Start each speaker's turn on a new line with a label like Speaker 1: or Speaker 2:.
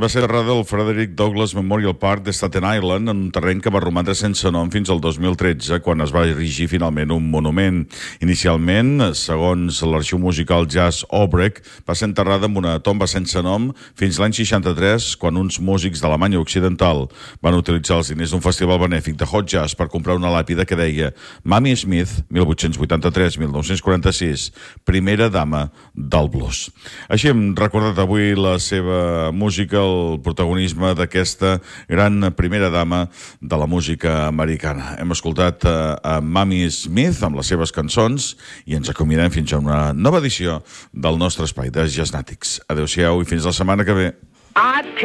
Speaker 1: va ser enterrada al Frederick Douglass Memorial Park de Staten Island, en un terreny que va romandre sense nom fins al 2013, quan es va erigir finalment un monument. Inicialment, segons l'arxiu musical Jazz Obrecht, va ser enterrada amb una tomba sense nom fins l'any 63, quan uns músics d'Alemanya Occidental van utilitzar els diners d'un festival benèfic de hot jazz per comprar una làpida que deia Mamie Smith, 1883-1946, primera dama del blues. Així hem recordat avui la seva música, el protagonisme d'aquesta gran primera dama de la música americana. Hem escoltat a Mamie Smith amb les seves cançons i ens acomiadem fins a una nova edició del nostre espai de Jazznàtics. Adéu-siau i fins la setmana que ve.